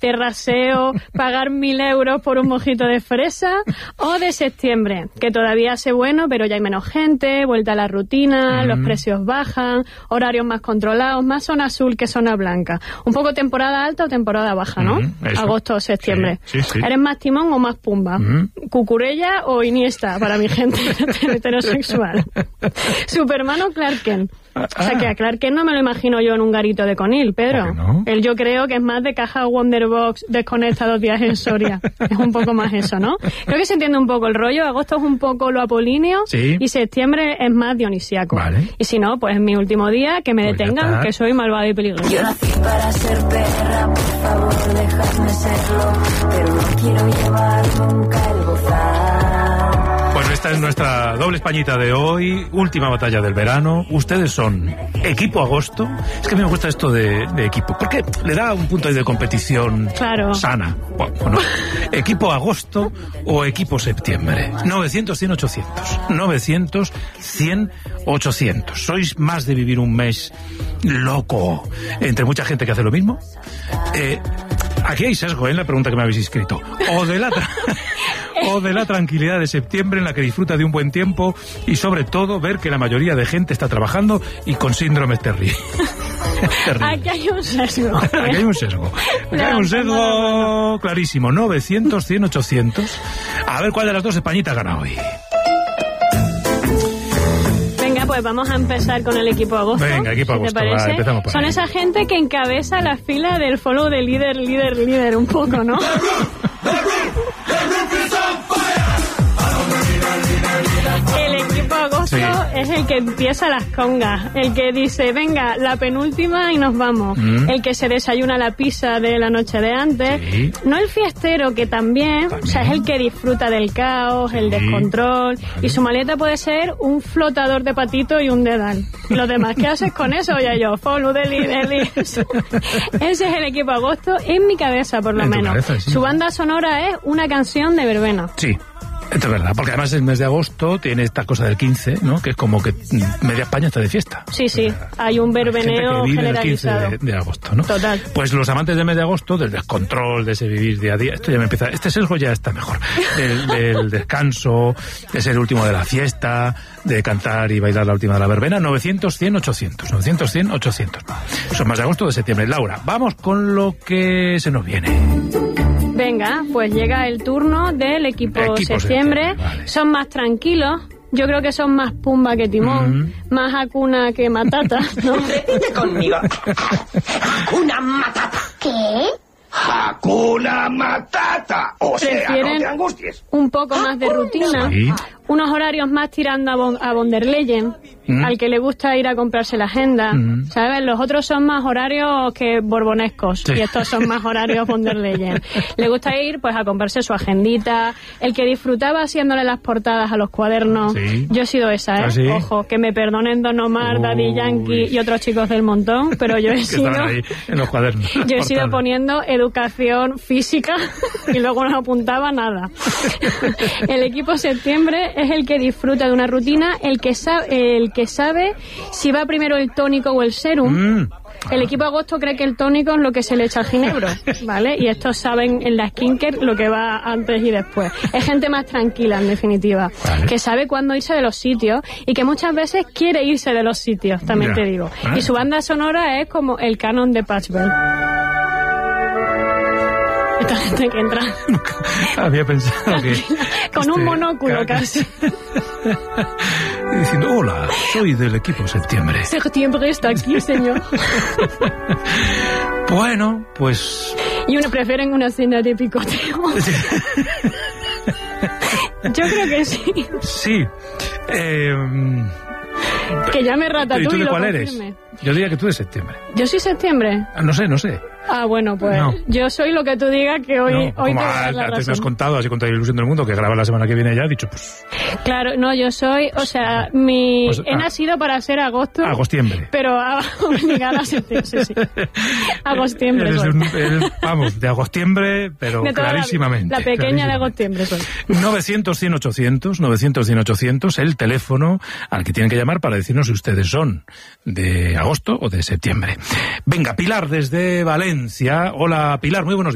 terraseo, pagar 1.000 euros por un mojito de fresa, o de septiembre, que todavía hace bueno, pero ya hay menos gente, vuelta a la rutina, los precios bajan, horarios más controlados, más zona azul que zona blanca. Un poco temporada alta o temporada baja, ¿no? Agosto o septiembre. Sí. ¿Eres más timón o más pumba? ¿Cucurella o Iniesta para mi gente heterosexual? ¿Superman o Clark Kent? O sea, que a Clark Kent no me lo imagino yo en un garito de Conil, Pedro. ¿No? Él yo creo que es más de caja Wonderbox desconecta 2 días en Soria. Es un poco más eso, ¿no? Creo que se entiende un poco el rollo. Agosto es un poco lo apolíneo y septiembre es más dionisíaco. Vale. Y si no, pues es mi último día, que me Pues detengan, que soy malvada y peligrosa. Yo nací para ser perra, por favor, dejadme serlo, pero no quiero llevar nunca el gozar. Bueno, esta es nuestra doble españita de hoy, última batalla del verano. Ustedes son equipo agosto. Es que a mí me gusta esto de equipo, porque le da un punto ahí de competición sana. Bueno, equipo agosto o equipo septiembre. 900, 100, 800. 900, 100, 800. ¿Sois más de vivir un mes loco entre mucha gente que hace lo mismo? Aquí hay sesgo en la pregunta que me habéis inscrito. O de la tranquilidad de septiembre en la que disfruta de un buen tiempo y sobre todo ver que la mayoría de gente está trabajando y con síndrome terrible. Aquí hay un sesgo. Aquí hay un sesgo. Aquí hay un sesgo clarísimo. 900, 100, 800. A ver cuál de las dos españitas gana hoy. Venga, pues vamos a empezar con el equipo agosto. Venga, equipo agosto. ¿Te parece? Empezamos por Son ahí. Esa gente que encabeza la fila del follow de líder un poco, ¿no? El equipo agosto es el que empieza las congas, el que dice, venga, la penúltima y nos vamos. El que se desayuna la pizza de la noche de antes. No el fiestero, que también, o sea, es el que disfruta del caos, el descontrol. Y su maleta puede ser un flotador de patito y un dedal. Y los demás, ¿qué haces con eso? Ya yo, follow de líder. Ese es el equipo agosto en mi cabeza, por lo menos. Cabeza, sí. Su banda sonora es una canción de verbena. Sí. Esto es verdad, porque además el mes de agosto tiene esta cosa del 15, ¿no? Que es como que media España está de fiesta. Sí, hay un verbeneo generalizado. El 15 de agosto, ¿no? Total. Pues los amantes del mes de agosto, del descontrol, de ese vivir día a día, esto ya me empieza, este sesgo ya está mejor. Del descanso, de ser el último de la fiesta, de cantar y bailar la última de la verbena. 900, 100, 800. 900, 100, 800. Son más de agosto o de septiembre. Laura, vamos con lo que se nos viene. Venga, pues llega el turno del equipo septiembre. Vale. Son más tranquilos. Yo creo que son más pumba que timón, más Hakuna que Matata, ¿no? Repite conmigo. Hakuna Matata. ¿Qué? Hakuna Matata. O sea, no te angusties. Un poco más de rutina, unos horarios más tirando a von der Leyen, al que le gusta ir a comprarse la agenda, ¿sabes? Los otros son más horarios que borbonescos, y estos son más horarios von der Leyen. Le gusta ir pues a comprarse su agendita, el que disfrutaba haciéndole las portadas a los cuadernos. Yo he sido esa, ¿eh? ¿Sí? Ojo, que me perdonen Don Omar, Daddy Yankee y otros chicos del montón, pero yo he sido... ahí en los cuadernos. Yo he sido poniendo educación física y luego no apuntaba nada. El equipo septiembre es el que disfruta de una rutina, el que sabe si va primero el tónico o el serum. El equipo agosto cree que el tónico es lo que se le echa al ginebro, ¿vale? Y estos saben en la skincare lo que va antes y después. Es gente más tranquila, en definitiva, que sabe cuándo irse de los sitios y que muchas veces quiere irse de los sitios, también te digo. Y su banda sonora es como el canon de Patchwell. Esta gente que entra... Había pensado que... Con un monóculo casi. Diciendo, hola, soy del equipo septiembre. Septiembre está aquí, señor. Bueno, pues... Y uno prefieren una cena de picoteo. Yo creo que sí. Sí. Que llame Ratatouille. ¿Y tú de cuál confirme. eres? Yo diría que tú de septiembre. ¿Yo soy septiembre? No sé. Ah, bueno, pues yo soy lo que tú digas, que hoy te voy a dar la razón. Te has contado, así con toda la ilusión del mundo, que graba la semana que viene ya, he dicho, pues... Claro, no, yo soy, o sea, he nacido para ser agosto. Agostiembre. Pero obligada a septiembre, sí. Agostiembre. Vamos, de agostiembre, pero clarísimamente. La pequeña de agostiembre soy. 900, 100, 800, 900, 100, 800, el teléfono al que tienen que llamar para decirnos si ustedes son de agosto o de septiembre. Venga, Pilar desde Valencia. Hola, Pilar, muy buenos días.